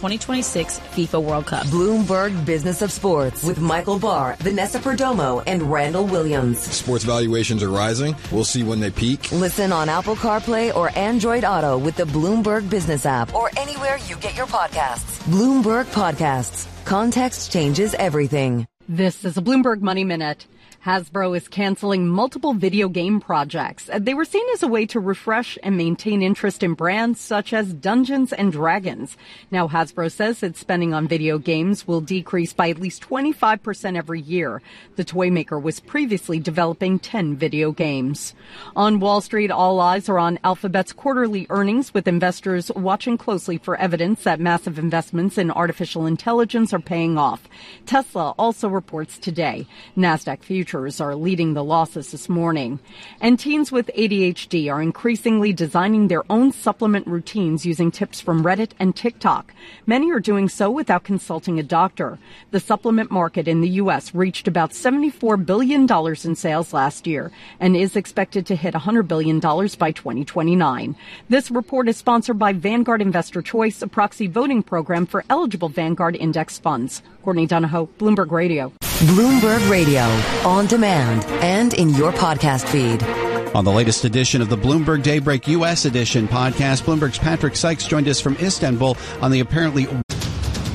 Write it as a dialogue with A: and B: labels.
A: 2026 FIFA World Cup.
B: Bloomberg Business of Sports with Michael Barr, Vanessa Perdomo, and Randall Williams.
C: Sports valuations are rising. We'll see when they peak.
B: Listen on Apple CarPlay or Android Auto with the Bloomberg Business app or anywhere you get your podcasts. Bloomberg Podcasts. Context changes everything.
D: This is a Bloomberg Money Minute. Hasbro is canceling multiple video game projects. They were seen as a way to refresh and maintain interest in brands such as Dungeons and Dragons. Now Hasbro says its spending on video games will decrease by at least 25% every year. The toy maker was previously developing 10 video games. On Wall Street, all eyes are on Alphabet's quarterly earnings, with investors watching closely for evidence that massive investments in artificial intelligence are paying off. Tesla also reports today. Nasdaq futures are leading the losses this morning. And teens with ADHD are increasingly designing their own supplement routines using tips from Reddit and TikTok. Many are doing so without consulting a doctor. The supplement market in the U.S. reached about $74 billion in sales last year and is expected to hit $100 billion by 2029. This report is sponsored by Vanguard Investor Choice, a proxy voting program for eligible Vanguard index funds. Courtney Donahoe, Bloomberg Radio.
B: Bloomberg Radio, on demand and in your podcast feed.
E: On the latest edition of the Bloomberg Daybreak U.S. Edition podcast, Bloomberg's Patrick Sykes joined us from Istanbul on the apparently